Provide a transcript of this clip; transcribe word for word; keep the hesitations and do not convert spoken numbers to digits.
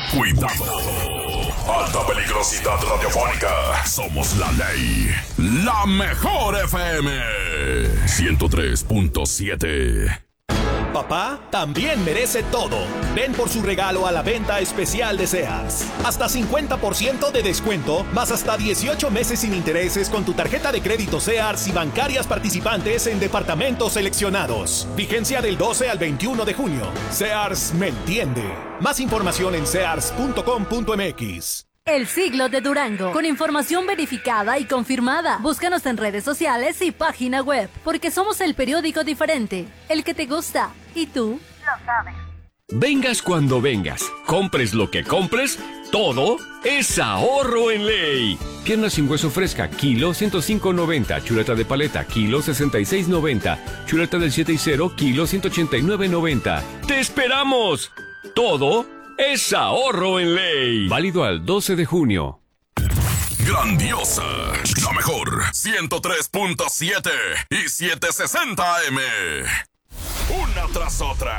Cuidado. Alta peligrosidad radiofónica. Somos la ley. La mejor F M. ciento tres punto siete. Papá también merece todo. Ven por su regalo a la venta especial de Sears. Hasta cincuenta por ciento de descuento, más hasta dieciocho meses sin intereses con tu tarjeta de crédito Sears y bancarias participantes en departamentos seleccionados. Vigencia del doce al veintiuno de junio. Sears me entiende. Más información en sears punto com punto m x. El siglo de Durango, con información verificada y confirmada. Búscanos en redes sociales y página web, porque somos el periódico diferente, el que te gusta. ¿Y tú? Lo sabes. Vengas cuando vengas, compres lo que compres, todo es ahorro en ley. Pierna sin hueso fresca, kilo ciento cinco noventa. Chuleta de paleta, kilo sesenta y seis noventa. Chuleta del siete y cero, kilo ciento ochenta y nueve noventa. ¡Te esperamos! Todo es ahorro en ley. Válido al doce de junio. Grandiosa, la mejor, ciento tres punto siete y setecientos sesenta A M. Una tras otra,